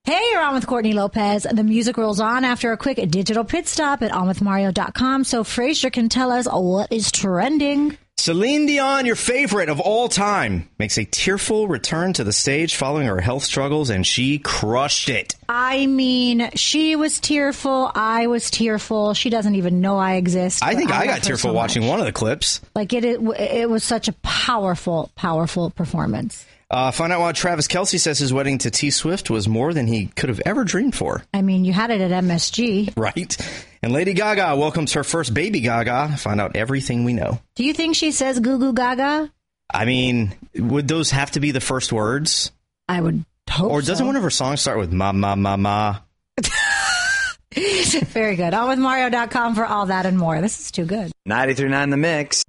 Hey, you're on with Courtney Lopez. The music rolls on after a quick digital pit stop at onwithmario.com so Frasier can tell us what is trending. Celine Dion, your favorite of all time, makes a tearful return to the stage following her health struggles, and she crushed it. I mean, she was tearful. I was tearful. She doesn't even know I exist. I think I got tearful watching one of the clips. Like, it was such a powerful, powerful performance. Find out why Travis Kelce says his wedding to T Swift was more than he could have ever dreamed for. I mean, you had it at MSG. Right. And Lady Gaga welcomes her first baby Gaga. Find out everything we know. Do you think she says goo goo gaga? I mean, would those have to be the first words? I would hope Or doesn't one of her songs start with ma, ma, ma, ma? Very good. OnWithMario.com for all that and more. This is too good. 93.9 The Mix.